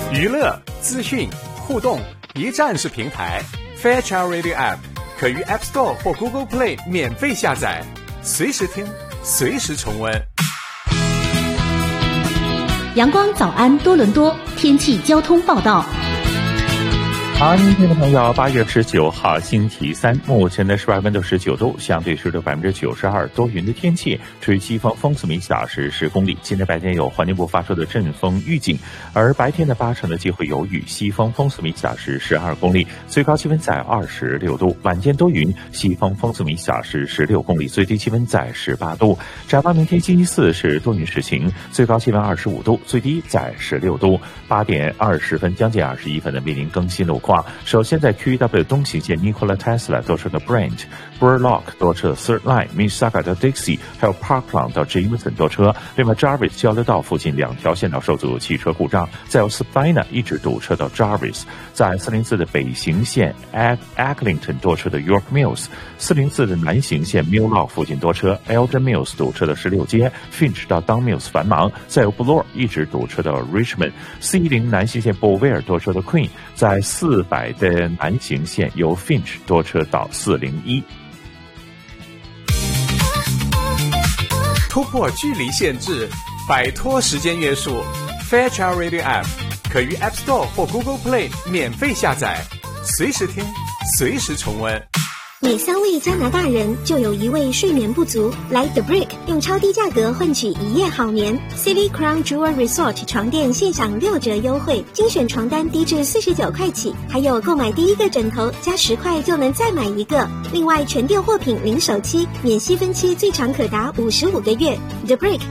娱乐、资讯、互动一站式平台 Fairchild Radio App 可于 App Store 或 Google Play 免费下载，随时听，随时重温。 阳光早安多伦多天气交通报道。 好，您听众朋友，8月19号星期三，目前的室外温度19度，相对湿度92%，多云的天气，吹西风，风速每小时10公里。今天白天有环境部发出的阵风预警，而白天的80%的机会有雨，西风，风速每小时12公里，最高气温在26度。晚间多云，西风，风速每小时16公里，最低气温在18度。展望明天星期四是多云时晴，最高气温25度，最低在16度。8点20分，将近21分的为您更新路况。首先在 QEW 东行线 Nikola Tesla 多车的 Brent、Burlock 多车的 Third Line、Mississauga 到 Dixie， 还有 Parkland 到 Jameson 多车。另外 Jarvis 交流道附近2条线道受阻，汽车故障。再有 Spadina 一直堵车到 Jarvis。在404的北行线 Eglinton 多车的 York Mills，404的南行线 Mill Lock 附近多车 ，Elgin Mills 堵车的16街 ，Finch 到 Don Mills 繁忙。再有 Bloor 一直堵车到 Richmond。410南行线 Boulevard 多车的 Queen， 在400的南行线由 Finch 多车到401。 突破距离限制，摆脱时间约束 Fairchild Radio App 可于 App Store 或 Google Play 免费下载，随时听，随时重温。 每3位加拿大人就有1位睡眠不足，来 The Brick 用超低价格换取一夜好眠。City Crown Jewel Resort 床垫现享6折优惠，精选床单低至49块起，还有购买第一个枕头加10块就能再买一个。另外全店货品零首期，免息分期，最长可达55个月。The Brick